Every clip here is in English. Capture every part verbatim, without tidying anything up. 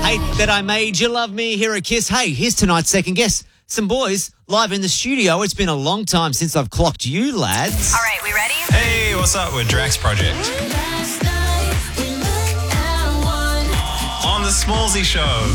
Hate That I Made You Love Me here at Kiss. Hey, here's tonight's second guest. Some boys live in the studio. It's been a long time since I've clocked you, lads. All right, we ready? Hey, what's up? We're Drax Project. On the Smallsy Show.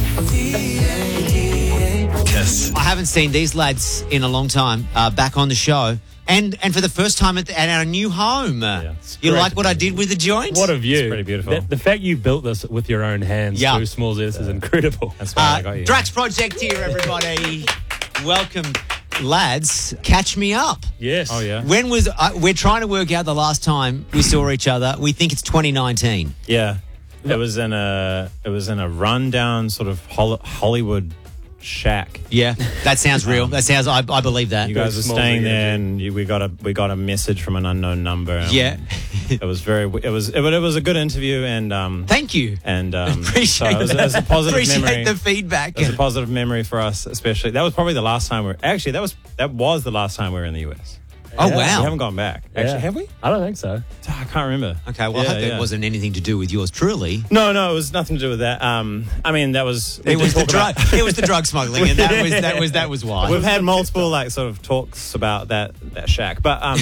Kiss. I haven't seen these lads in a long time uh, back on the show. And and for the first time at, the, at our new home. Yeah, you great. like what I did with the joint? What a view. It's pretty beautiful. The, the fact you built this with your own hands Yeah. through Smalls, this is incredible. That's why I Uh, got you. Drax Project here, everybody. Welcome, lads. Catch me up. Yes. Oh, yeah. When was uh, we're trying to work out the last time we saw each other? We think it's twenty nineteen. Yeah. It was in a it was in a rundown sort of Hol- Hollywood shack. Yeah, that sounds real. That sounds. I, I believe that. You guys were Smallsy staying there, energy. and you, we got a we got a message from an unknown number. and Yeah. it was very it was it, it was a good interview, and um Thank you. and um Appreciate so it was, that. it was a positive Appreciate memory. the feedback. It was a positive memory for us, especially. That was probably the last time we were actually that was that was the last time we were in the U S. Oh Yeah. We wow. haven't gone back. Yeah. Actually, have we? I don't think so. I can't remember. Okay, well, I Yeah, hope that yeah. wasn't anything to do with yours truly. No, no, it was nothing to do with that. Um, I mean, that was we It was did the talk drug. about- It was the drug smoggling, and that was that was that was why. We've had multiple like sort of talks about that that shack, but um,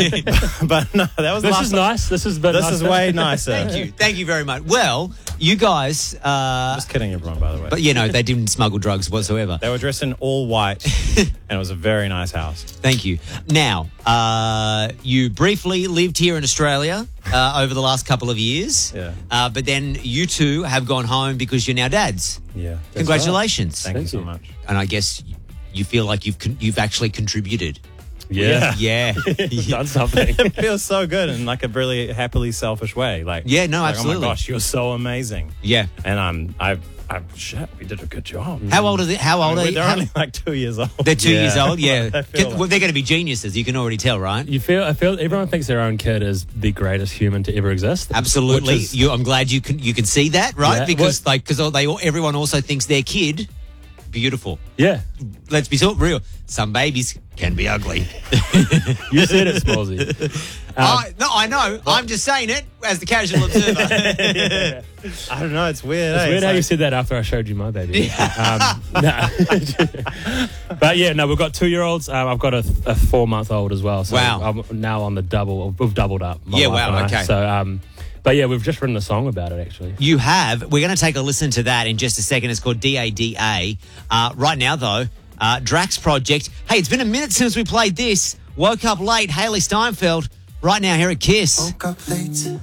but no, that was the This last is nice. This is a bit This nicer. is way nicer. Thank you, thank you very much. Well, you guys, uh, Just kidding, everyone. By the way, but you know they didn't smuggle drugs whatsoever. they were dressed in all white, and it was a very nice house. Thank you. Now, uh, you briefly lived here in Australia uh, over the last couple of years. Yeah. Uh, but then you two have gone home because you're now dads. Yeah, Congratulations. thank, Thank you so you. much. And I guess you feel like you've con- you've actually contributed. Yeah. Yeah. You've done something. It feels so good in like a really happily selfish way. Like Yeah, no, like, absolutely. Oh my gosh, you're so amazing. yeah. And I'm I I shit, we did a good job. How old are they? How I old mean, are they're how- only like two years old. They're two Yeah. years old. Yeah. I feel Well, like- they're going to be geniuses. You can already tell, right? You feel, I feel everyone thinks their own kid is the greatest human to ever exist. Absolutely. Which is- You, I'm glad you can you can see that, right? Yeah. Because What- like because they all- everyone also thinks their kid beautiful. yeah. Let's be so real. Some babies can be ugly. You said it, Smallsy. Um, I, no, I know. I'm just saying it as the casual observer. I don't know. It's weird. It's eh? weird how you like- said that after I showed you my baby. um, no. But yeah, no, we've got two-year-olds. Um, I've got a, a four-month-old as well. So Wow. I'm now on the double. We've doubled up. my Yeah, wife wow, and I. okay. So, um, but yeah, we've just written a song about it actually. You have. We're going to take a listen to that in just a second. It's called D A D A. Uh, right now, though, uh, Drax Project. Hey, it's been a minute since we played this. Woke up late. Hayley Steinfeld. Right now here at Kiss. Woke up late,